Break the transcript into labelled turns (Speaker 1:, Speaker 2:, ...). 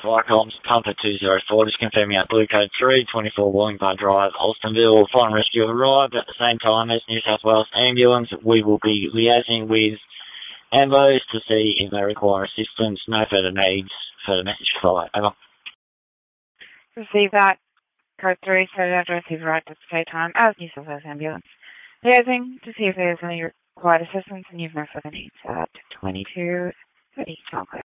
Speaker 1: Flycoms, Pumper 204, just confirming out Blue Code 3, 24 Wallingford Drive, Alstonville. Fire and rescue arrived at the same time as New South Wales Ambulance. We will be liaising with Ambos to see if they require assistance. No further needs. Further message follow. Over.
Speaker 2: Receive that. Code 3, so address is right at the same time as New South Wales Ambulance. Liaising to see if there's any required assistance and you've no further needs at 22:30.